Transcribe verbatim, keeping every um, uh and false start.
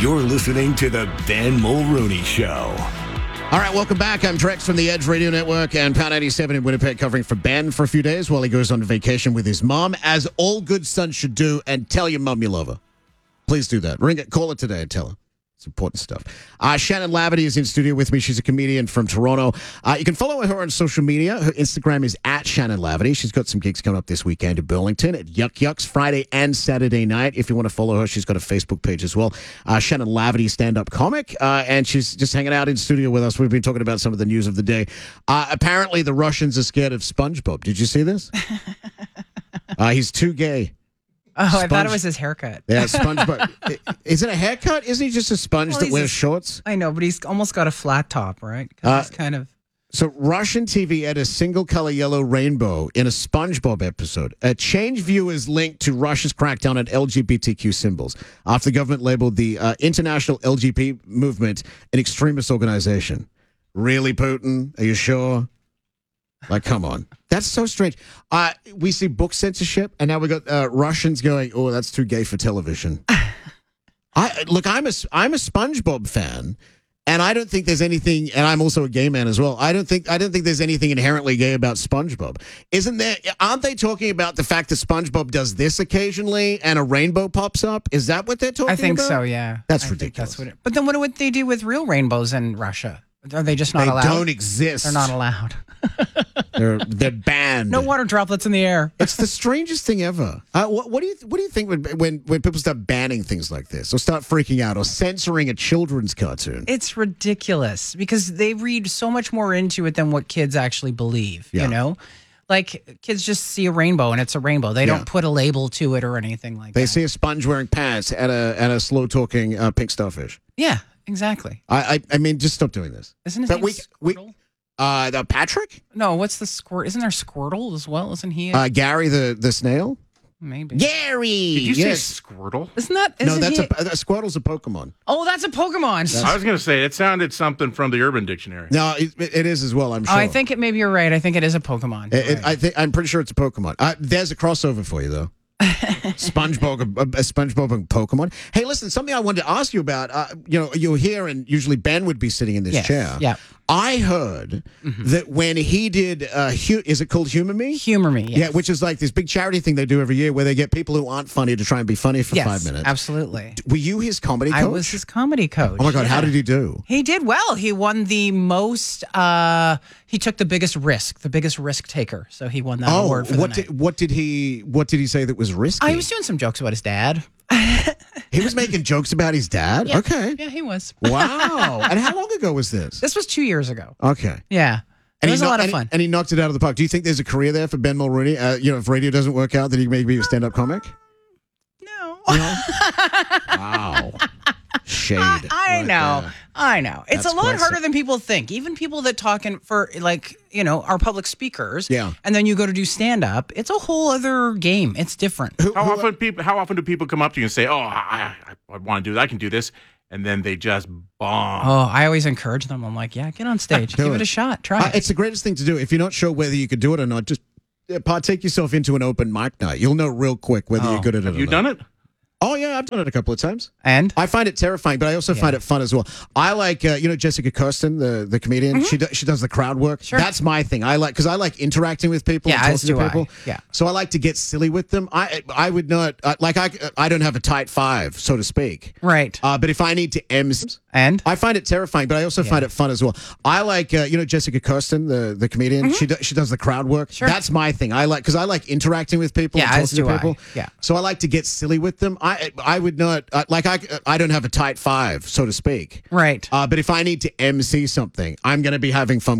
You're listening to the Ben Mulrooney Show. All right, welcome back. I'm Drex from the Edge Radio Network and Pound eighty-seven in Winnipeg, covering for Ben for a few days while he goes on vacation with his mom, as all good sons should do, and tell your mom you love her. Please do that. Ring it, call it today and tell her. It's important stuff. Uh, Shannon Laverty is in studio with me. She's a comedian from Toronto. Uh, you can follow her on social media. Her Instagram is at Shannon Laverty. She's got some gigs coming up this weekend in Burlington at Yuck Yucks Friday and Saturday night. If you want to follow her, she's got a Facebook page as well. Uh, Shannon Laverty, stand-up comic, uh, and she's just hanging out in studio with us. We've been talking about some of the news of the day. Uh, apparently, the Russians are scared of SpongeBob. Did you see this? uh, he's too gay. Oh, Sponge- I thought it was his haircut. Yeah, SpongeBob. Is it a haircut? Isn't he just a sponge Well, that he's wears a- shorts? I know, but he's almost got a flat top, right? 'Cause Uh, he's kind of. So Russian T V had a single-color yellow rainbow in a SpongeBob episode. A change viewers linked to Russia's crackdown on L G B T Q symbols after the government labeled the uh, International L G B T movement an extremist organization. Really, Putin? Are you sure? Like, come on. That's so strange. Uh, we see book censorship, and now we got uh, Russians going, oh, that's too gay for television. I Look, I'm a, I'm a SpongeBob fan, and I don't think there's anything, and I'm also a gay man as well. I don't think I don't think there's anything inherently gay about SpongeBob. Isn't there? Aren't they talking about the fact that SpongeBob does this occasionally and a rainbow pops up? Is that what they're talking about? I think so, yeah. That's I think ridiculous. That's what it, but then what would they do with real rainbows in Russia? Are they just not They allowed? don't exist. They're not allowed. They're they're banned. No water droplets in the air. It's the strangest thing ever. Uh, what, what do you What do you think when, when when people start banning things like this, or start freaking out, or censoring a children's cartoon? It's ridiculous because they read so much more into it than what kids actually believe. Yeah. You know, like kids just see a rainbow and it's a rainbow. They Yeah. don't put a label to it or anything like They that. see a sponge wearing pants and a and a slow talking uh, pink starfish. Yeah, exactly. I, I I mean, just stop doing this. Isn't his But name we we Squirtle? uh the Patrick No, what's the squirt? Isn't there Squirtle as well? Isn't he? uh Gary the the snail. Maybe. Gary. Did you yes. say Squirtle? Isn't that? No, isn't that's he, a, a Squirtle's a Pokemon. Oh, that's a Pokemon. I was going to say, it sounded something from the Urban Dictionary. No, it, it is as well. I'm Oh, sure. I think it. Maybe you're right. I think it is a Pokemon. It, it- Right. I think I'm pretty sure it's a Pokemon. Uh, there's a crossover for you though. SpongeBob, a, a SpongeBob and Pokemon. Hey, listen, something I wanted to ask you about. Uh, you know, you're here, and usually Ben would be sitting in this Yes, chair. yeah. I heard that when he did, uh, hu- is it called Humor Me? Humor me. Yes. Yeah, which is like this big charity thing they do every year where they get people who aren't funny to try and be funny for yes, five minutes. absolutely. Were you his comedy coach? I was his comedy coach. Oh my God, how yeah. did he do? He did well. He won the most. Uh, he took the biggest risk, the biggest risk taker. So he won that Oh, award for what the night. did what did he what did he say that was risky? I was doing some jokes about his dad. he was making jokes about his dad. Yeah. Okay. Yeah, he was. Wow. And how long ago was this? This was two years ago. Okay. Yeah. And It was he a kno- lot of and he- fun. and he knocked it out of the park. Do you think there's a career there for Ben Mulrooney? Uh, you know, if radio doesn't work out, that he may be a stand-up comic? No. Wow. Shade. I, I right know. there. I know. It's That's a lot quite harder so- than people think. Even people that talk in for like, you know, are public speakers. Yeah. And then you go to do stand up. It's a whole other game. It's different. Who- How who- often people? How often do people come up to you and say, "Oh, I, I, I want to do that. I can do this," and then they just bomb? Oh, I always encourage them. I'm like, yeah, get on stage. Do Give it. it a shot. Try Uh, it. it's the greatest thing to do. If you're not sure whether you could do it or not, just uh, partake yourself into an open mic night. You'll know real quick whether Oh. you're good at it Have or you not. done it? Oh, yeah, I've done it a couple of times. And I find it terrifying, but I also find it fun as well. I like, uh, you know, Jessica Kirsten, the, the comedian. She do, she does the crowd work. Sure. That's my thing. I like because I like interacting with people. Yeah, and as talking do to I. people. Yeah. So I like to get silly with them. I I would not uh, like I I don't have a tight five, so to speak. right. Uh, but if I need to M C, And I find it terrifying, but I also find it fun as well. I like, uh, you know, Jessica Kirsten, the, the comedian. She do, she does the crowd work. Sure. That's my thing. I like because I like interacting with people. Yeah, and as talking do to I. people. Yeah. So I like to get silly with them. I I would not uh, like I I don't have a tight five, so to speak. right. Uh, but if I need to M C something, I'm going to be having fun.